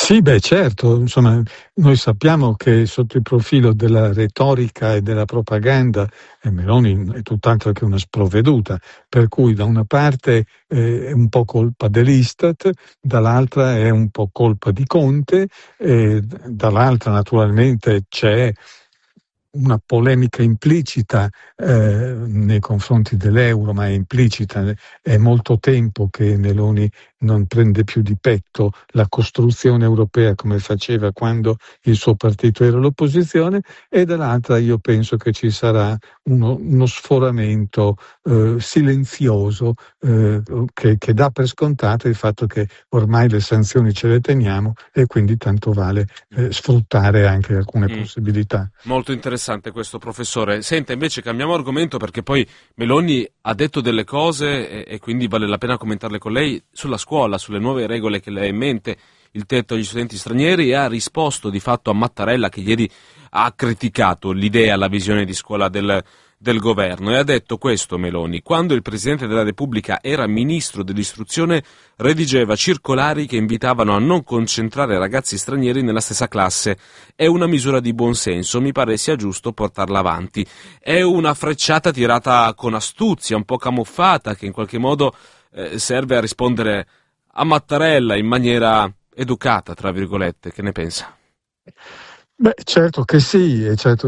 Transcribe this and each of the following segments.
Sì, beh, certo, insomma, noi sappiamo che sotto il profilo della retorica e della propaganda Meloni è tutt'altro che una sprovveduta, per cui da una parte è un po' colpa dell'Istat, dall'altra è un po' colpa di Conte, e dall'altra naturalmente c'è una polemica implicita nei confronti dell'euro, ma è implicita. È molto tempo che Meloni non prende più di petto la costruzione europea come faceva quando il suo partito era all'opposizione, e dall'altra io penso che ci sarà uno sforamento silenzioso che dà per scontato il fatto che ormai le sanzioni ce le teniamo e quindi tanto vale sfruttare anche alcune possibilità. Molto interessante questo, professore. Senta, invece cambiamo argomento, perché poi Meloni ha detto delle cose e quindi vale la pena commentarle con lei sulla scuola, sulle nuove regole che lei ha in mente, il tetto agli studenti stranieri, e ha risposto di fatto a Mattarella, che ieri ha criticato l'idea, la visione di scuola del governo, e ha detto questo Meloni: quando il Presidente della Repubblica era ministro dell'istruzione redigeva circolari che invitavano a non concentrare ragazzi stranieri nella stessa classe. È una misura di buonsenso, mi pare sia giusto portarla avanti. È una frecciata tirata con astuzia, un po' camuffata, che in qualche modo serve a rispondere a Mattarella in maniera educata, tra virgolette. Che ne pensa? Beh, certo che sì,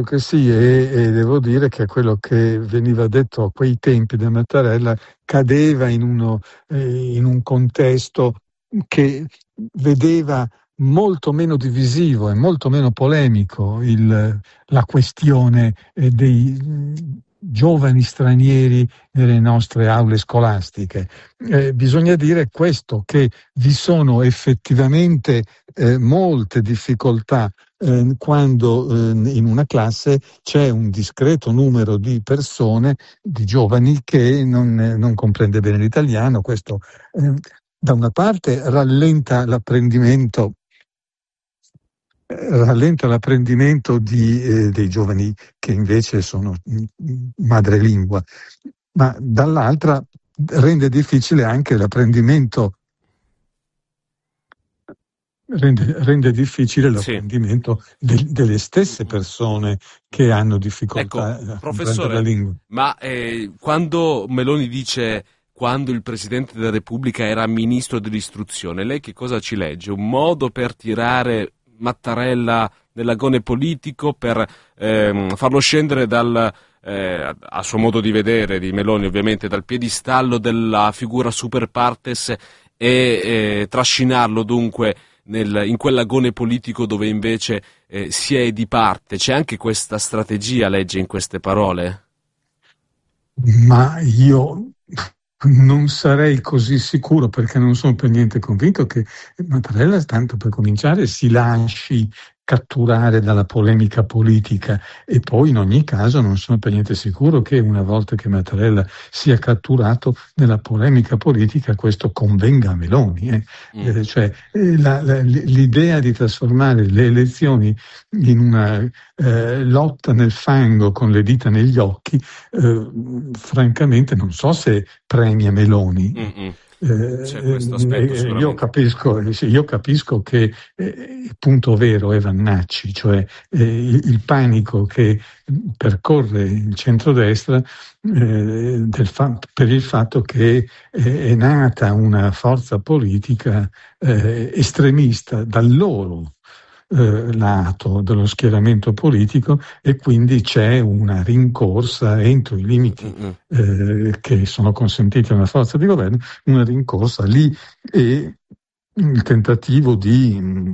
e devo dire che quello che veniva detto a quei tempi da Mattarella cadeva in un contesto che vedeva molto meno divisivo e molto meno polemico la questione dei giovani stranieri nelle nostre aule scolastiche. Bisogna dire questo, che vi sono effettivamente molte difficoltà quando in una classe c'è un discreto numero di persone, di giovani, che non comprende bene l'italiano. Questo da una parte rallenta l'apprendiimento dei giovani che invece sono madrelingua, ma dall'altra rende difficile anche l'apprendimento. Rende difficile Sì. l'apprendimento delle stesse persone che hanno Ecco, difficoltà a comprendere la professore, lingua. ma quando Meloni dice quando il Presidente della Repubblica era ministro dell'istruzione, lei che cosa ci legge? Un modo per tirare Mattarella nell'agone politico, per farlo scendere a suo modo di vedere, di Meloni ovviamente, dal piedistallo della figura super partes, e trascinarlo dunque in quell'agone politico dove invece si è di parte? C'è anche questa strategia, legge in queste parole? Ma io non sarei così sicuro, perché non sono per niente convinto che Mattarella, tanto per cominciare, si lasci catturare dalla polemica politica, e poi in ogni caso non sono per niente sicuro che una volta che Mattarella sia catturato nella polemica politica questo convenga a Meloni. L'idea di trasformare le elezioni in una lotta nel fango con le dita negli occhi, francamente non so se premia Meloni. Mm-mm. C'è questo aspetto sicuramente. Io capisco che il punto vero è Vannacci, cioè il panico che percorre il centrodestra per il fatto che è nata una forza politica estremista dal loro lato dello schieramento politico, e quindi c'è una rincorsa entro i limiti Mm-mm. che sono consentiti a una forza di governo, una rincorsa lì, e il tentativo di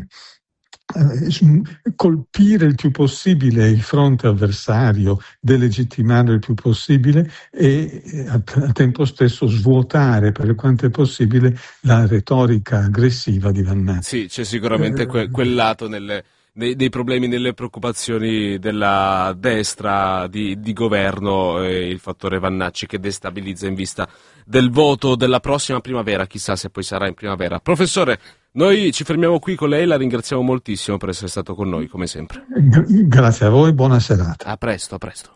colpire il più possibile il fronte avversario, delegittimarlo il più possibile, e al tempo stesso svuotare per quanto è possibile la retorica aggressiva di Vannacci. Sì, c'è sicuramente quel lato dei problemi, nelle preoccupazioni della destra di governo, il fattore Vannacci, che destabilizza in vista del voto della prossima primavera, chissà se poi sarà in primavera. Professore, noi ci fermiamo qui con lei, la ringraziamo moltissimo per essere stato con noi, come sempre. Grazie a voi, buona serata. A presto, a presto.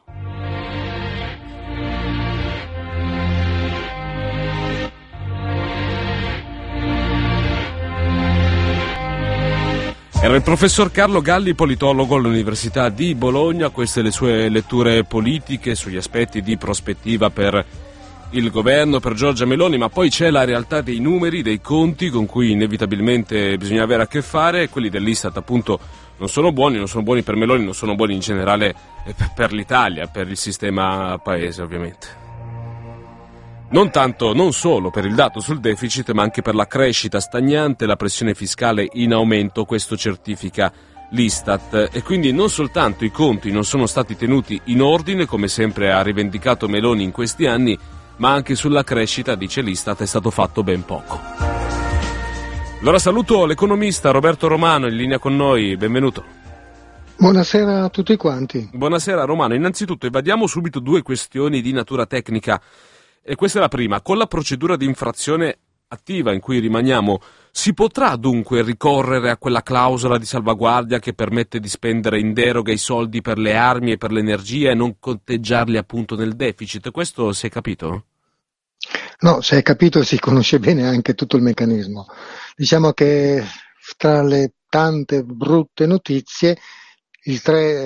Era il professor Carlo Galli, politologo all'Università di Bologna. Queste le sue letture politiche sugli aspetti di prospettiva per il governo, per Giorgia Meloni, ma poi c'è la realtà dei numeri, dei conti con cui inevitabilmente bisogna avere a che fare. Quelli dell'Istat appunto non sono buoni per Meloni, non sono buoni in generale per l'Italia, per il sistema paese ovviamente. Non solo per il dato sul deficit, ma anche per la crescita stagnante e la pressione fiscale in aumento, questo certifica l'Istat. E quindi non soltanto i conti non sono stati tenuti in ordine, come sempre ha rivendicato Meloni in questi anni, ma anche sulla crescita, dice l'Istat, è stato fatto ben poco. Allora saluto l'economista Roberto Romano in linea con noi, benvenuto. Buonasera a tutti quanti. Buonasera Romano, innanzitutto evadiamo subito due questioni di natura tecnica. E questa è la prima. Con la procedura di infrazione attiva in cui rimaniamo, si potrà dunque ricorrere a quella clausola di salvaguardia che permette di spendere in deroga i soldi per le armi e per l'energia e non conteggiarli appunto nel deficit? Questo si è capito? No, se è capito si conosce bene anche tutto il meccanismo. Diciamo che tra le tante brutte notizie il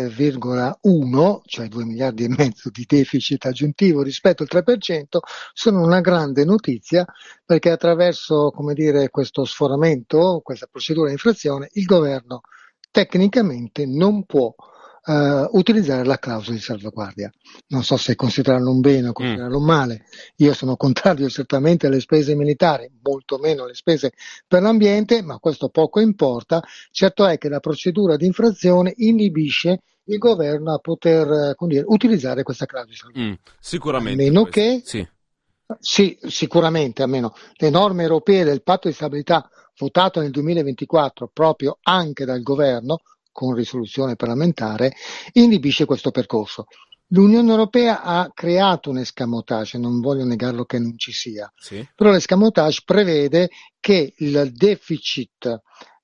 3,1, cioè 2 miliardi e mezzo di deficit aggiuntivo rispetto al 3%, sono una grande notizia perché attraverso, come dire, questo sforamento, questa procedura di infrazione, il governo tecnicamente non può utilizzare la clausola di salvaguardia. Non so se considerarlo un bene o considerarlo un male. Io sono contrario certamente alle spese militari, molto meno alle spese per l'ambiente, ma questo poco importa. Certo è che la procedura di infrazione inibisce il governo a poter utilizzare questa clausola di salvaguardia. Sicuramente. A meno che sì, sicuramente, almeno le norme europee del patto di stabilità votato nel 2024 proprio anche dal governo con risoluzione parlamentare, inibisce questo percorso. L'Unione Europea ha creato un escamotage, non voglio negarlo che non ci sia, sì. Però l'escamotage prevede che il deficit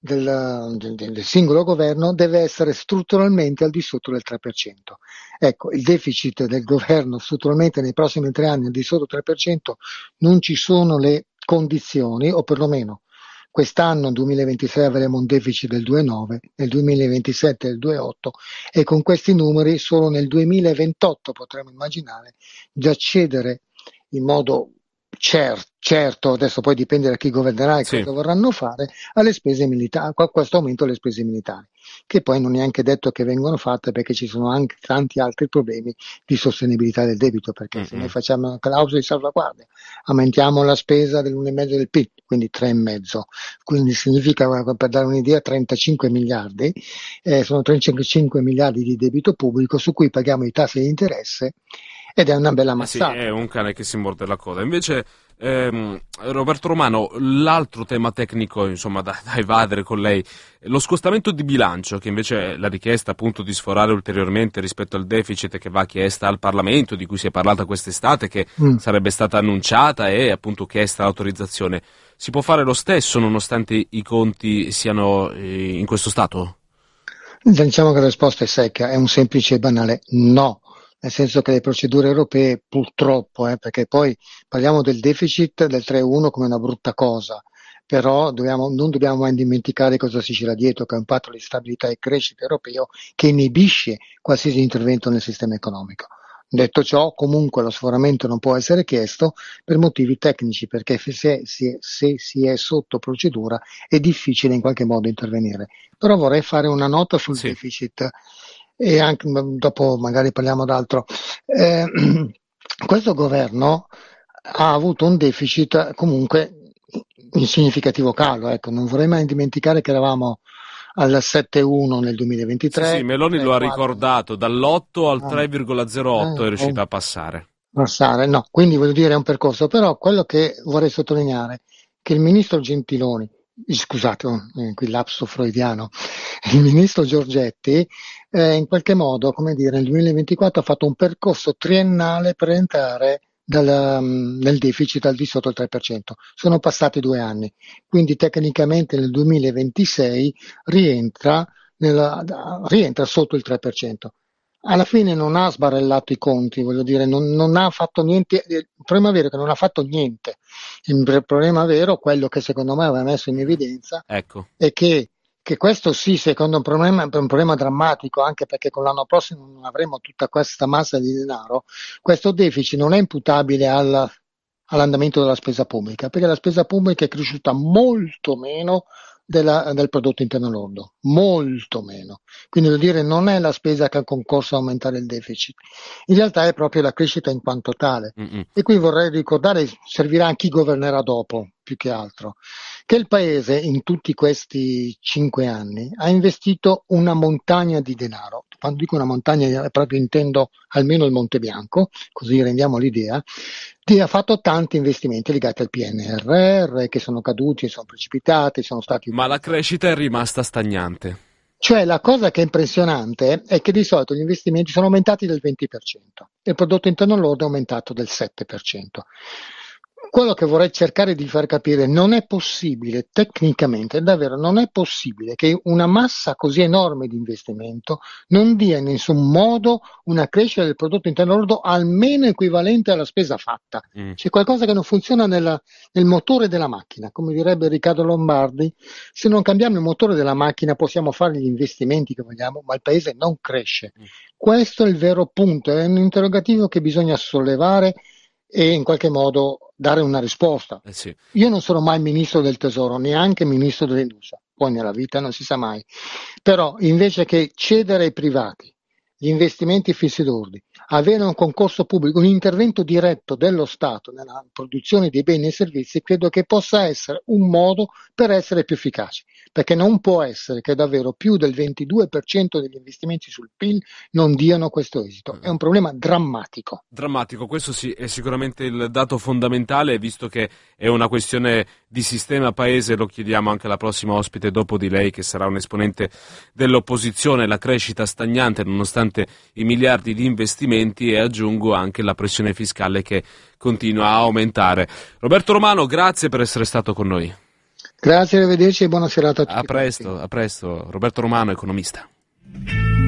del singolo governo deve essere strutturalmente al di sotto del 3%. Ecco, il deficit del governo strutturalmente nei prossimi 3 anni al di sotto del 3% non ci sono le condizioni, o perlomeno quest'anno, 2026, avremo un deficit del 2,9, nel 2027 del 2,8 e con questi numeri solo nel 2028 potremo immaginare di accedere in modo certo, adesso poi dipende da chi governerà e cosa vorranno fare, alle spese militari, a questo aumento delle spese militari, che poi non è neanche detto che vengono fatte perché ci sono anche tanti altri problemi di sostenibilità del debito, perché se noi facciamo una clausola di salvaguardia, aumentiamo la spesa dell'1,5 del PIL, quindi 3,5, quindi significa, per dare un'idea, 35 miliardi, sono 35 miliardi di debito pubblico su cui paghiamo i tassi di interesse ed è una bella mazzata. Sì, è un cane che si morde la coda. Invece, Roberto Romano, l'altro tema tecnico, insomma, da evadere con lei, lo scostamento di bilancio, che invece è la richiesta appunto di sforare ulteriormente rispetto al deficit che va chiesta al Parlamento, di cui si è parlata quest'estate, che sarebbe stata annunciata e appunto chiesta l'autorizzazione. Si può fare lo stesso nonostante i conti siano in questo stato? Diciamo che la risposta è secca, è un semplice e banale no. Nel senso che le procedure europee purtroppo, perché poi parliamo del deficit del 3,1 come una brutta cosa, però non dobbiamo mai dimenticare cosa si c'era dietro, che è un patto di stabilità e crescita europeo che inibisce qualsiasi intervento nel sistema economico. Detto ciò, comunque lo sforamento non può essere chiesto per motivi tecnici, perché se si è sotto procedura è difficile in qualche modo intervenire. Però vorrei fare una nota sul deficit e anche dopo magari parliamo d'altro. Questo governo ha avuto un deficit comunque in significativo calo, ecco, non vorrei mai dimenticare che eravamo al 7,1 nel 2023. Sì, Meloni lo ha ricordato, dall'8 al 3,08 è riuscita a passare. No, quindi voglio dire è un percorso, però quello che vorrei sottolineare è che il ministro Gentiloni, scusate, qui lapso freudiano, il ministro Giorgetti in qualche modo, come dire, nel 2024 ha fatto un percorso triennale per entrare nel deficit al di sotto del 3%. Sono passati 2 anni, quindi tecnicamente nel 2026 rientra sotto il 3%. Alla fine non ha sbarellato i conti, voglio dire, non ha fatto niente. Il problema vero è che non ha fatto niente. Il problema vero, quello che secondo me aveva messo in evidenza, è che che questo sì, secondo è un problema drammatico, anche perché con l'anno prossimo non avremo tutta questa massa di denaro. Questo deficit non è imputabile all'andamento della spesa pubblica, perché la spesa pubblica è cresciuta molto meno del prodotto interno lordo, molto meno. Quindi vuol dire non è la spesa che ha concorso a aumentare il deficit, in realtà è proprio la crescita in quanto tale. E qui vorrei ricordare, servirà a chi governerà dopo, più che altro, che il Paese in tutti questi 5 anni ha investito una montagna di denaro. Quando dico una montagna proprio intendo almeno il Monte Bianco, così rendiamo l'idea, ha fatto tanti investimenti legati al PNRR che sono caduti, sono precipitati, sono stati... Ma la crescita è rimasta stagnante. Cioè la cosa che è impressionante è che di solito gli investimenti sono aumentati del 20% e il prodotto interno lordo è aumentato del 7%. Quello che vorrei cercare di far capire, non è possibile, tecnicamente, davvero non è possibile che una massa così enorme di investimento non dia in nessun modo una crescita del prodotto interno lordo almeno equivalente alla spesa fatta. C'è qualcosa che non funziona nel motore della macchina, come direbbe Riccardo Lombardi. Se non cambiamo il motore della macchina possiamo fare gli investimenti che vogliamo, ma il paese non cresce. Questo è il vero punto, è un interrogativo che bisogna sollevare e in qualche modo dare una risposta. Sì. Io non sono mai ministro del tesoro, neanche ministro dell'industria, poi nella vita non si sa mai, però invece che cedere ai privati gli investimenti fissi lordi, avere un concorso pubblico, un intervento diretto dello Stato nella produzione di beni e servizi, credo che possa essere un modo per essere più efficaci, perché non può essere che davvero più del 22% degli investimenti sul PIL non diano questo esito. È un problema drammatico. Drammatico, questo sì, è sicuramente il dato fondamentale, visto che è una questione di sistema paese. Lo chiediamo anche alla prossima ospite dopo di lei, che sarà un esponente dell'opposizione. La crescita stagnante nonostante i miliardi di investimenti, e aggiungo anche la pressione fiscale che continua a aumentare. Roberto Romano, grazie per essere stato con noi. Grazie, arrivederci e buona serata a tutti. A presto. Roberto Romano, economista.